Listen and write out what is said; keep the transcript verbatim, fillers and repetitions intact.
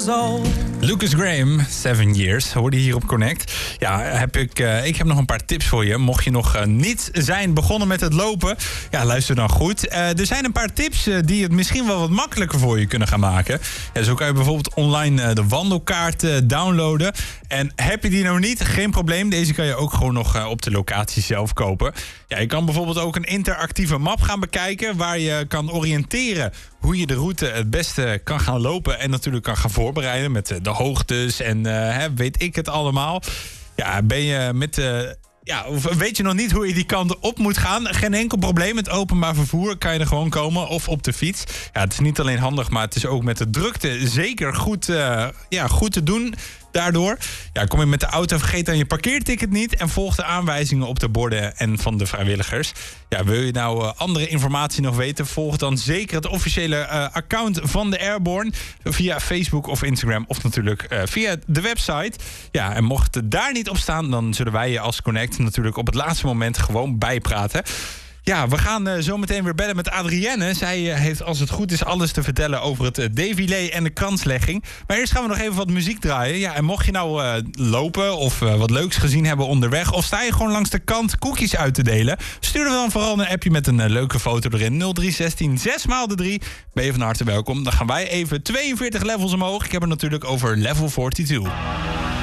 old. Lucas Graham, Seven Years, hoorde je hier op Connect. Ja, heb ik, uh, ik heb nog een paar tips voor je. Mocht je nog uh, niet zijn begonnen met het lopen, ja, luister dan goed. Uh, er zijn een paar tips uh, die het misschien wel wat makkelijker voor je kunnen gaan maken. Ja, zo kan je bijvoorbeeld online uh, de wandelkaart uh, downloaden. En heb je die nou niet, geen probleem. Deze kan je ook gewoon nog uh, op de locatie zelf kopen. Ja, je kan bijvoorbeeld ook een interactieve map gaan bekijken, waar je kan oriënteren hoe je de route het beste kan gaan lopen en natuurlijk kan gaan voorbereiden met de hoogtes en uh, hè, weet ik het allemaal. Ja, ben je met uh, ja, weet je nog niet hoe je die kant op moet gaan? Geen enkel probleem. Met openbaar vervoer kan je er gewoon komen of op de fiets. Ja, het is niet alleen handig, maar het is ook met de drukte zeker goed, uh, ja, goed te doen. Daardoor ja, kom je met de auto, vergeet dan je parkeerticket niet en volg de aanwijzingen op de borden en van de vrijwilligers. Ja, wil je nou uh, andere informatie nog weten, volg dan zeker het officiële uh, account van de Airborne via Facebook of Instagram of natuurlijk uh, via de website. Ja, en mocht het daar niet op staan, dan zullen wij je als Connect natuurlijk op het laatste moment gewoon bijpraten. Ja, we gaan uh, zo meteen weer bellen met Adrienne. Zij uh, heeft, als het goed is, alles te vertellen over het uh, défilé en de kranslegging. Maar eerst gaan we nog even wat muziek draaien. Ja, en mocht je nou uh, lopen of uh, wat leuks gezien hebben onderweg, of sta je gewoon langs de kant koekjes uit te delen, stuur er dan vooral een appje met een uh, leuke foto erin. nul drie zestien zes maal de drie. Ben je van harte welkom. Dan gaan wij even tweeënveertig levels omhoog. Ik heb het natuurlijk over level tweeënveertig.